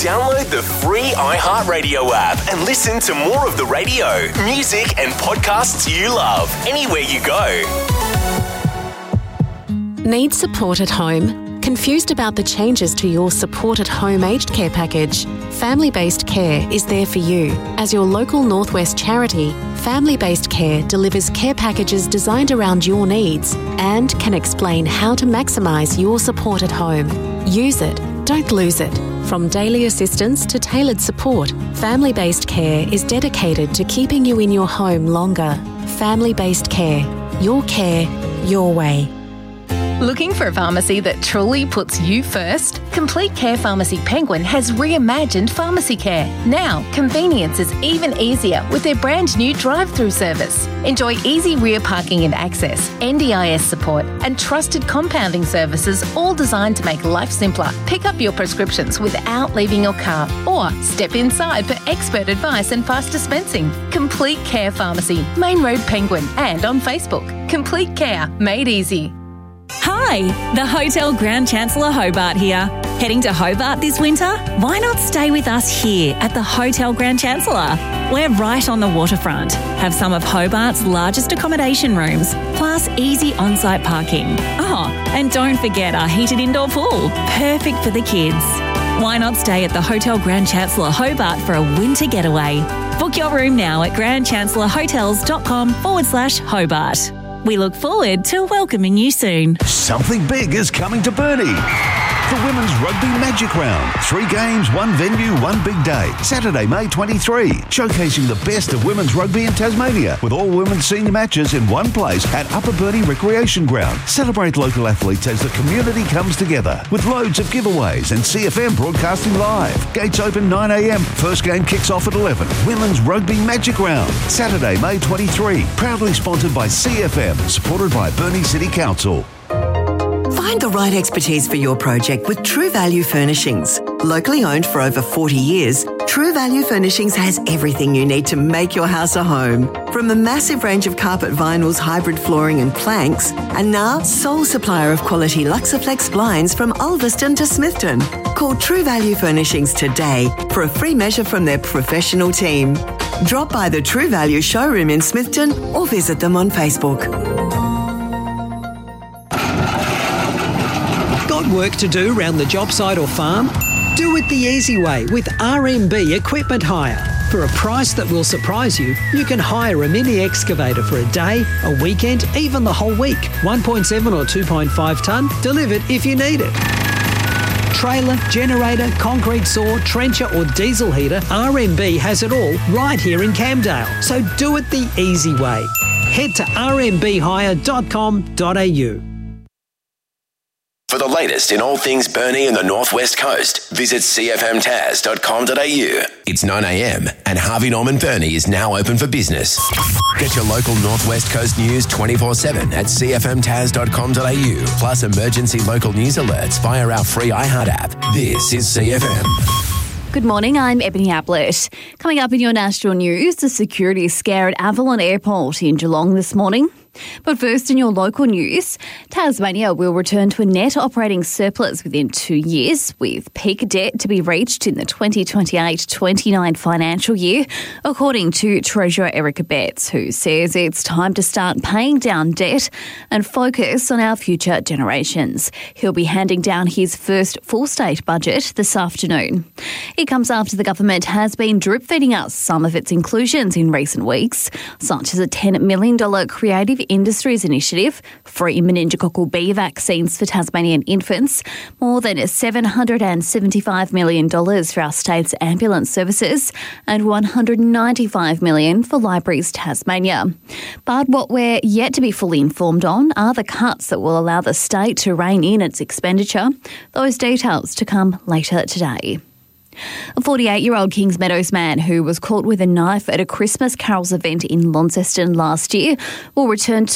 Download the free iHeartRadio app and listen to more of the radio, music and podcasts you love anywhere you go. Need support at home? Confused about the changes to your Support at Home aged care package? Family Based Care is there for you. As your local Northwest charity, Family Based Care delivers care packages designed around your needs and can explain how to maximise your support at home. Use it, don't lose it. From daily assistance to tailored support, Family Based Care is dedicated to keeping you in your home longer. Family Based Care. Your care, your way. Looking for a pharmacy that truly puts you first? Complete Care Pharmacy Penguin has reimagined pharmacy care. Now, convenience is even easier with their brand new drive-through service. Enjoy easy rear parking and access, NDIS support, and trusted compounding services, all designed to make life simpler. Pick up your prescriptions without leaving your car, or step inside for expert advice and fast dispensing. Complete Care Pharmacy, Main Road Penguin, and on Facebook. Complete Care, made easy. Hi, the Hotel Grand Chancellor Hobart here. Heading to Hobart this winter? Why not stay with us here at the Hotel Grand Chancellor? We're right on the waterfront, have some of Hobart's largest accommodation rooms, plus easy on-site parking. Oh, and don't forget our heated indoor pool, perfect for the kids. Why not stay at the Hotel Grand Chancellor Hobart for a winter getaway? Book your room now at grandchancellorhotels.com/Hobart. We look forward to welcoming you soon. Something big is coming to Burnie. The Women's Rugby Magic Round. 3 games, 1 venue, 1 big day. Saturday, May 23. Showcasing the best of women's rugby in Tasmania with all women's senior matches in one place at Upper Burnie Recreation Ground. Celebrate local athletes as the community comes together with loads of giveaways and CFM broadcasting live. Gates open 9 a.m. First game kicks off at 11. Women's Rugby Magic Round. Saturday, May 23. Proudly sponsored by CFM. Supported by Burnie City Council. Find the right expertise for your project with True Value Furnishings. Locally owned for over 40 years, True Value Furnishings has everything you need to make your house a home. From a massive range of carpet vinyls, hybrid flooring and planks, and now sole supplier of quality Luxaflex blinds from Ulverston to Smithton. Call True Value Furnishings today for a free measure from their professional team. Drop by the True Value showroom in Smithton or visit them on Facebook. Got work to do round the job site or farm? Do it the easy way with RMB Equipment Hire. For a price that will surprise you, you can hire a mini excavator for a day, a weekend, even the whole week. 1.7 or 2.5 tonne, delivered if you need it. Trailer, generator, concrete saw, trencher or diesel heater, RMB has it all right here in Camdale. So do it the easy way. Head to rmbhire.com.au. For the latest in all things Burnie and the Northwest Coast, visit cfmtas.com.au. It's 9 a.m. and Harvey Norman Burnie is now open for business. Get your local Northwest Coast news 24/7 at cfmtas.com.au, plus emergency local news alerts via our free iHeart app. This is CFM. Good morning, I'm Ebony Ablett. Coming up in your national news, the security scare at Avalon Airport in Geelong this morning. But first, in your local news, Tasmania will return to a net operating surplus within 2 years, with peak debt to be reached in the 2028-29 financial year, according to Treasurer Erica Betts, who says it's time to start paying down debt and focus on our future generations. He'll be handing down his first full state budget this afternoon. It comes after the government has been drip-feeding us some of its inclusions in recent weeks, such as a $10 million creative industries initiative, free meningococcal B vaccines for Tasmanian infants, more than $775 million for our state's ambulance services, and $195 million for Libraries Tasmania. But what we're yet to be fully informed on are the cuts that will allow the state to rein in its expenditure. Those details to come later today. A 48-year-old Kings Meadows man who was caught with a knife at a Christmas carols event in Launceston last year will return